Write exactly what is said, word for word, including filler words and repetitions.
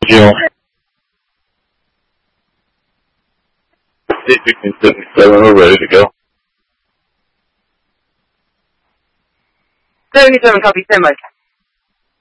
Jill. sixteen seventy-seven, we're ready to go. seventy-seven, copy, stand by.